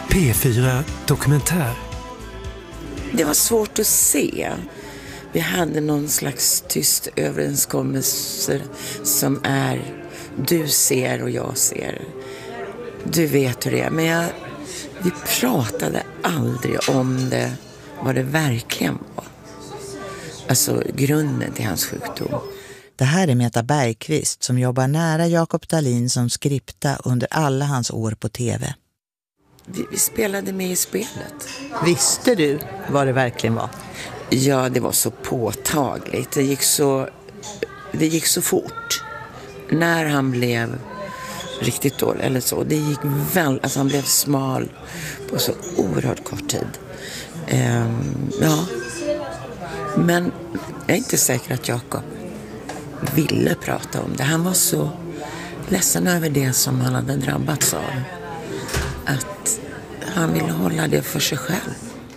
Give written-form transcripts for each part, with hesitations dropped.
P4 Dokumentär. Det var svårt att se. Vi hade någon slags tyst överenskommelse som är du ser och jag ser. Du vet hur det är. Men vi pratade aldrig om det, vad det verkligen var. Alltså grunden till hans sjukdom. Det här är Meta Bergqvist som jobbar nära Jakob Dahlin som skripta under alla hans år på tv. Vi spelade med i spelet. Visste du vad det verkligen var? Ja, det var så påtagligt. Det gick så fort. När han blev riktigt dålig eller så. Det gick väl, alltså han blev smal på så oerhört kort tid. Ja. Men jag är inte säker att Jakob ville prata om det. Han var så ledsen över det som han hade drabbats av. Att han ville hålla det för sig själv.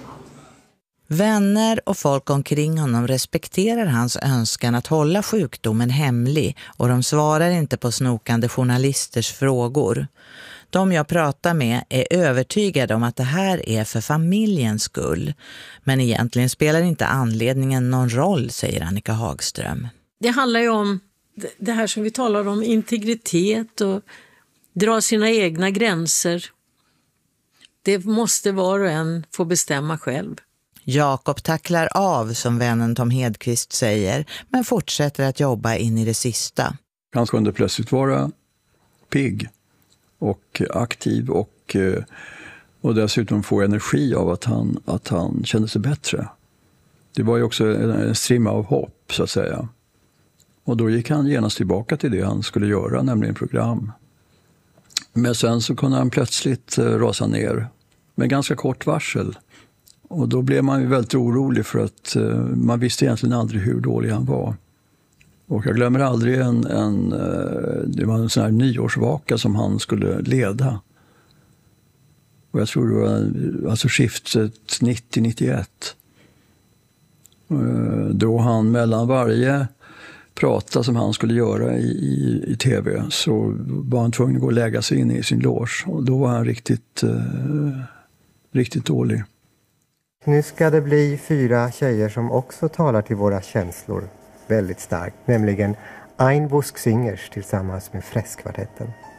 Vänner och folk omkring honom respekterar hans önskan att hålla sjukdomen hemlig och de svarar inte på snokande journalisters frågor. De jag pratar med är övertygade om att det här är för familjens skull. Men egentligen spelar inte anledningen någon roll, säger Annika Hagström. Det handlar ju om det här som vi talar om, integritet och dra sina egna gränser. Det måste var och en få bestämma själv. Jakob tacklar av, som vännen Tom Hedqvist säger, men fortsätter att jobba in i det sista. Han kunde plötsligt vara pigg och aktiv och dessutom få energi av att han kände sig bättre. Det var ju också en strimma av hopp, så att säga. Och då gick han genast tillbaka till det han skulle göra, nämligen program. Men sen så kunde han plötsligt rasa ner med ganska kort varsel. Och då blev man ju väldigt orolig för att man visste egentligen aldrig hur dålig han var. Och jag glömmer aldrig det var en sån här nyårsvaka som han skulle leda. Och jag tror det var alltså skiftet 90-91. Då han mellan varje prata som han skulle göra i tv så var han tvungen att gå och lägga sig in i sin loge. Och då var han riktigt dålig. Nu ska det bli 4 tjejer som också talar till våra känslor väldigt starkt. Nämligen Ain Busk Singers tillsammans med Fresskvartetten.